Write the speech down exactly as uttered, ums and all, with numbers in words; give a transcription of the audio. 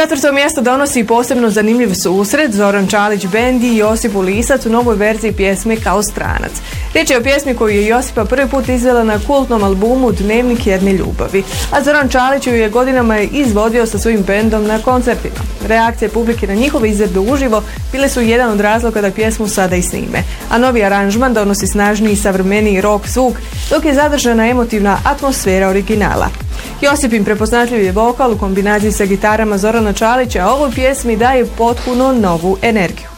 Četvrto mjesto donosi posebno zanimljiv susret Zoran Čalić Bend i Josip Lisac u novoj verziji pjesme Kao stranac. Riječ je o pjesmi koju je Josipa prvi put izvela na kultnom albumu Dnevnik jedne ljubavi, a Zoran Čalić ju je godinama izvodio sa svojim bendom na koncertima. Reakcije publike na njihove izvedbe uživo bile su jedan od razloga da pjesmu sada i snime, a novi aranžman donosi snažniji i savremeniji rock zvuk, dok je zadržana emotivna atmosfera originala. Josipin prepoznatljiv je vokal u kombinaciji sa gitarama Zorana Čalića ovoj pjesmi daje potpuno novu energiju.